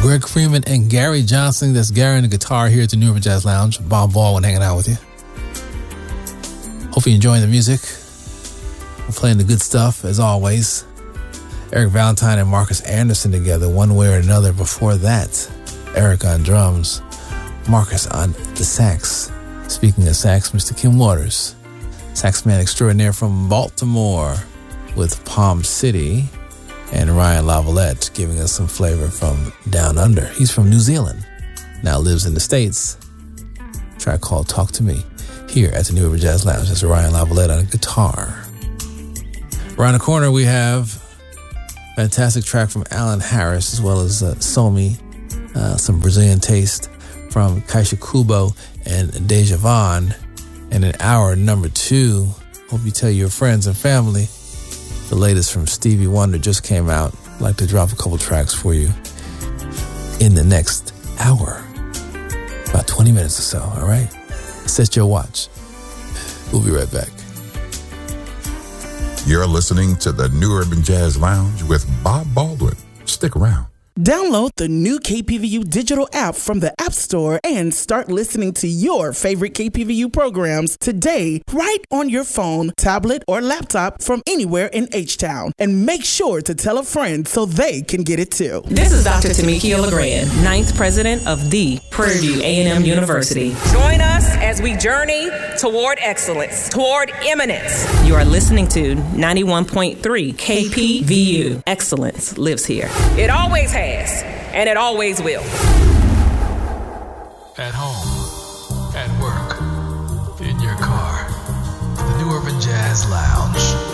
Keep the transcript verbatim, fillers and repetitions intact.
Greg Freeman and Gary Johnson. That's Gary and the guitar here at the New Urban Jazz Lounge. Bob Baldwin hanging out with you. Hope you're enjoying the music. We're playing the good stuff, as always. Eric Valentine and Marcus Anderson together, one way or another. Before that, Eric on drums, Marcus on the sax. Speaking of sax, Mister Kim Waters, sax man extraordinaire from Baltimore with Palm City, and Ryan Lavalette giving us some flavor from Down Under. He's from New Zealand, now lives in the States. A track called Talk to Me here at the New Urban Jazz Lounge. That's Ryan Lavalette on guitar. Around the corner, we have a fantastic track from Alan Harris, as well as uh, Somi, uh, some Brazilian taste from Kaisha Kubo and Deja Vaughn. And in hour number two, hope you tell your friends and family. The latest from Stevie Wonder just came out. I'd like to drop a couple tracks for you in the next hour. About twenty minutes or so, all right? Set your watch. We'll be right back. You're listening to the New Urban Jazz Lounge with Bob Baldwin. Stick around. Download the new K P V U digital app from the App Store and start listening to your favorite K P V U programs today, right on your phone, tablet, or laptop from anywhere in H-Town. And make sure to tell a friend so they can get it too. This is Doctor Tamiki Legrand, ninth president of the Prairie View A and M University. Join us as we journey toward excellence, toward eminence. You are listening to ninety-one point three K P V U. Excellence lives here. It always has. And it always will. At home, at work, in your car, the New Urban Jazz Lounge.